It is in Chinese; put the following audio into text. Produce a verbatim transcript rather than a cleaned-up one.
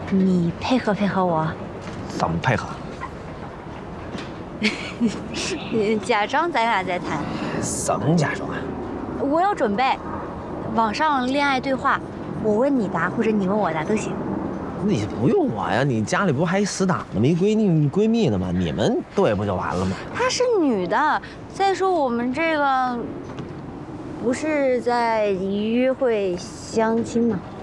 你配合配合我。 怎么配合？ 假装咱俩在谈。 怎么假装啊？ 我要准备网上恋爱对话，我问你答，或者你问我答都行。 你不用我呀，你家里不还死党呢吗？一闺蜜闺蜜呢吗？你们对不就完了吗？ 她是女的，再说我们这个不是在约会相亲吗？